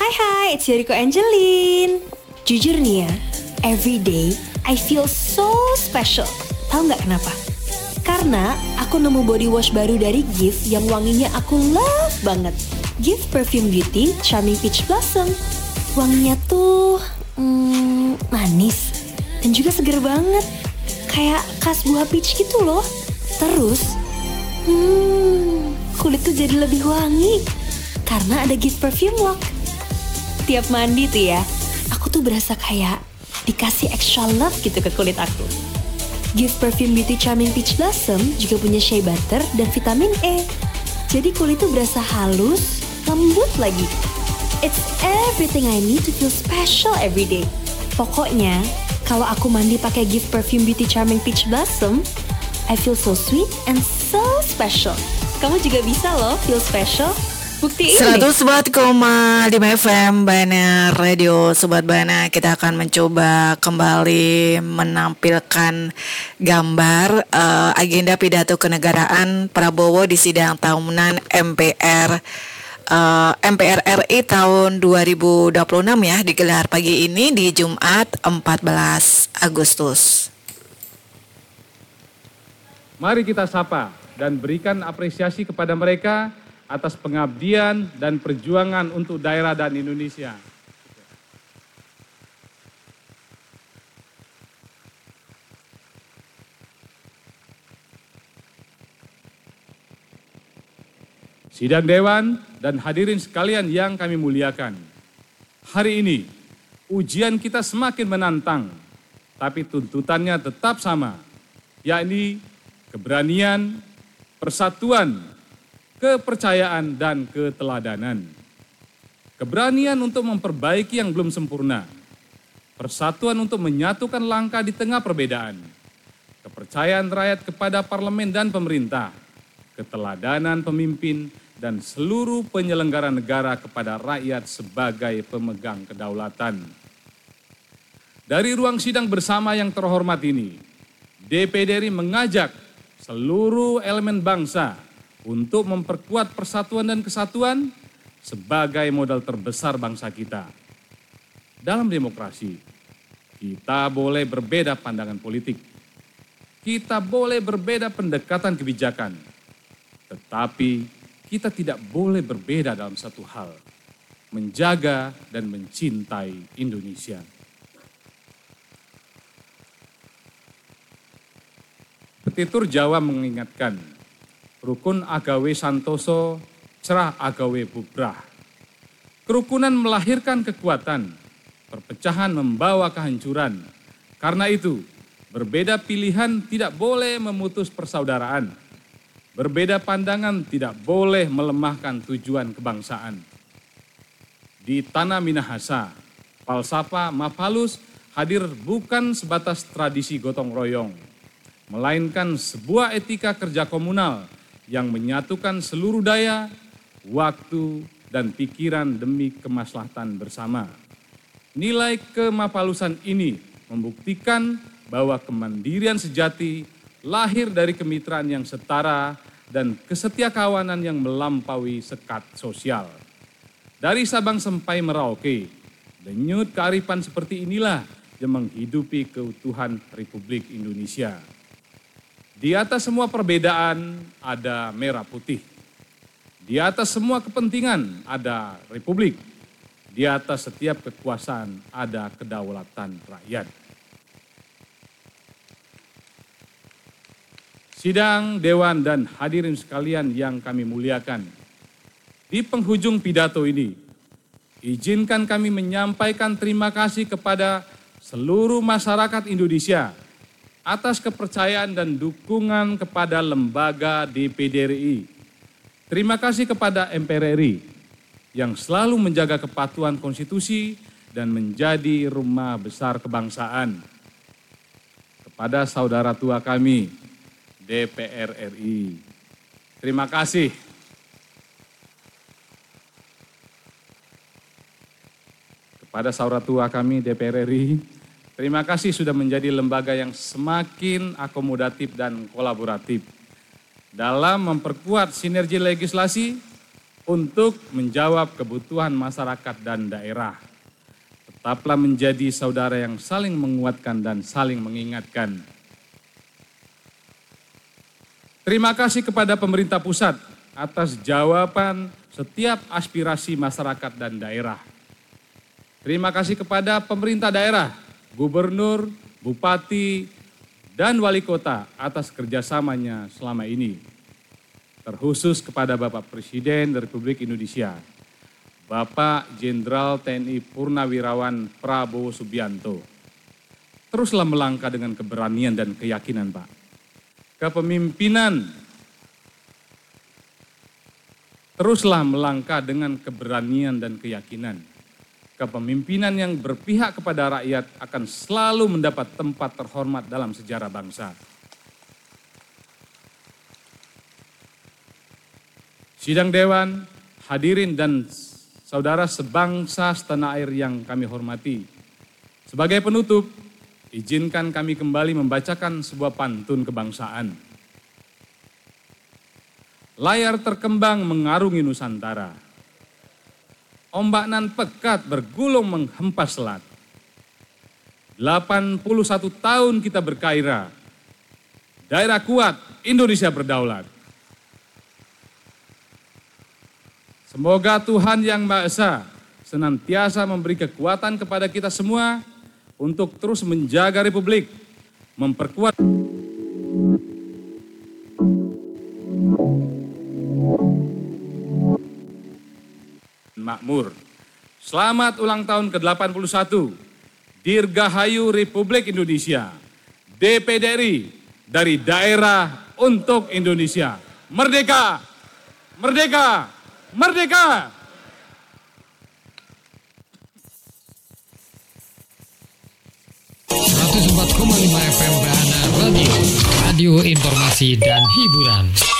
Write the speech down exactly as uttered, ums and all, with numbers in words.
Hai hai, it's Yoriko Angelin. Jujur nih ya, every day I feel so special. Tahu nggak kenapa? Karena aku nemu body wash baru dari Gift yang wanginya aku love banget. Gift Perfume Beauty Charming Peach Blossom. Wanginya tuh hmm, manis dan juga seger banget. Kayak khas buah peach gitu loh. Terus, hmm, kulit tuh jadi lebih wangi karena ada Gift Perfume Lock. Tiap mandi tuh ya, aku tuh berasa kayak dikasih extra love gitu ke kulit aku. Gift Perfume Beauty Charming Peach Blossom juga punya shea butter dan vitamin E. Jadi kulit tuh berasa halus, lembut lagi. It's everything I need to feel special every day. Pokoknya, kalau aku mandi pakai Gift Perfume Beauty Charming Peach Blossom, I feel so sweet and so special. Kamu juga bisa loh feel special. Buktiin seratus koma lima F M Bana Radio. Sobat Bana, kita akan mencoba kembali menampilkan gambar uh, agenda pidato kenegaraan Prabowo di sidang tahunan M P R uh, M P R R I tahun dua ribu dua puluh enam ya, digelar pagi ini di Jumat empat belas Agustus. Mari kita sapa dan berikan apresiasi kepada mereka atas pengabdian dan perjuangan untuk daerah dan Indonesia. Sidang Dewan dan hadirin sekalian yang kami muliakan. Hari ini, ujian kita semakin menantang, tapi tuntutannya tetap sama, yakni keberanian, persatuan, kepercayaan dan keteladanan. Keberanian untuk memperbaiki yang belum sempurna. Persatuan untuk menyatukan langkah di tengah perbedaan. Kepercayaan rakyat kepada parlemen dan pemerintah. Keteladanan pemimpin dan seluruh penyelenggara negara kepada rakyat sebagai pemegang kedaulatan. Dari ruang sidang bersama yang terhormat ini, D P D R I mengajak seluruh elemen bangsa untuk memperkuat persatuan dan kesatuan sebagai modal terbesar bangsa kita. Dalam demokrasi, kita boleh berbeda pandangan politik, kita boleh berbeda pendekatan kebijakan, tetapi kita tidak boleh berbeda dalam satu hal, menjaga dan mencintai Indonesia. Petitur Jawa mengingatkan, rukun agawe santoso, cerah agawe bubrah. Kerukunan melahirkan kekuatan, perpecahan membawa kehancuran. Karena itu, berbeda pilihan tidak boleh memutus persaudaraan. Berbeda pandangan tidak boleh melemahkan tujuan kebangsaan. Di tanah Minahasa, falsafah Maphalus hadir bukan sebatas tradisi gotong royong, melainkan sebuah etika kerja komunal yang menyatukan seluruh daya, waktu, dan pikiran demi kemaslahatan bersama. Nilai kemapalusan ini membuktikan bahwa kemandirian sejati lahir dari kemitraan yang setara dan kesetiakawanan yang melampaui sekat sosial. Dari Sabang sampai Merauke, denyut kearifan seperti inilah yang menghidupi keutuhan Republik Indonesia. Di atas semua perbedaan ada merah putih. Di atas semua kepentingan ada republik. Di atas setiap kekuasaan ada kedaulatan rakyat. Sidang Dewan dan hadirin sekalian yang kami muliakan. Di penghujung pidato ini, izinkan kami menyampaikan terima kasih kepada seluruh masyarakat Indonesia atas kepercayaan dan dukungan kepada lembaga D P D R I. Terima kasih kepada M P R R I yang selalu menjaga kepatuhan konstitusi dan menjadi rumah besar kebangsaan. Kepada saudara tua kami, D P R R I, terima kasih. Kepada saudara tua kami, D P R R I, terima kasih sudah menjadi lembaga yang semakin akomodatif dan kolaboratif dalam memperkuat sinergi legislasi, untuk menjawab kebutuhan masyarakat dan daerah. Tetaplah menjadi saudara yang saling menguatkan dan saling mengingatkan. Terima kasih kepada pemerintah pusat atas jawaban setiap aspirasi masyarakat dan daerah. Terima kasih kepada pemerintah daerah, gubernur, bupati, dan wali kota atas kerjasamanya selama ini. Terkhusus kepada Bapak Presiden Republik Indonesia, Bapak Jenderal T N I Purnawirawan Prabowo Subianto. Teruslah melangkah dengan keberanian dan keyakinan, Pak. Kepemimpinan, teruslah melangkah dengan keberanian dan keyakinan. Kepemimpinan yang berpihak kepada rakyat akan selalu mendapat tempat terhormat dalam sejarah bangsa. Sidang Dewan, hadirin dan saudara sebangsa setanah air yang kami hormati. Sebagai penutup, izinkan kami kembali membacakan sebuah pantun kebangsaan. Layar terkembang mengarungi Nusantara. Ombak nan pekat bergulung menghempas selat. delapan puluh satu tahun kita berkaira. Daerah kuat, Indonesia berdaulat. Semoga Tuhan Yang Maha Esa senantiasa memberi kekuatan kepada kita semua untuk terus menjaga Republik, memperkuat makmur. Selamat ulang tahun ke delapan puluh satu, Dirgahayu Republik Indonesia, D P D R I dari daerah untuk Indonesia. Merdeka! Merdeka! Merdeka! seratus empat koma lima F M Bahana Radio, radio informasi dan hiburan.